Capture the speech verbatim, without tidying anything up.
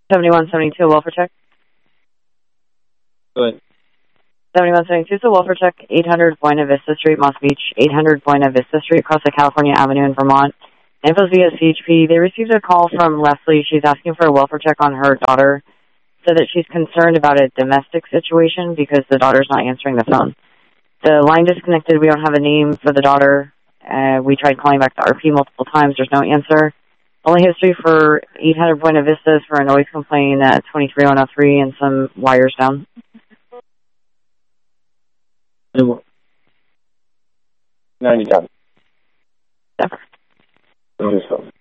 seventy-one seventy-two, welfare check. Go ahead. seventy-one seventy-two, so welfare check, eight hundred Buena Vista Street, Moss Beach, eight hundred Buena Vista Street, across the California Avenue in Vermont. Infos via C H P. They received a call from Leslie. She's asking for a welfare check on her daughter, so that she's concerned about a domestic situation because the daughter's not answering the phone. The line disconnected. We don't have a name for the daughter. Uh, we tried calling back the R P multiple times. There's no answer. Only history for eight hundred Buena Vista is for a noise complaint at twenty-three one oh three and some wires down. ninety-seven. Never. On his phone.